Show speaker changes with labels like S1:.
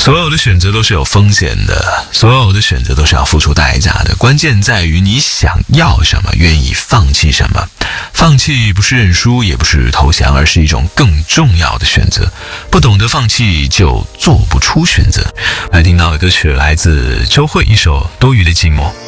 S1: 所有的选择都是有风险的，所有的选择都是要付出代价的。关键在于你想要什么，愿意放弃什么。放弃不是认输，也不是投降，而是一种更重要的选择。不懂得放弃，就做不出选择。来听到的歌曲来自周蕙，一首《多余的寂寞》。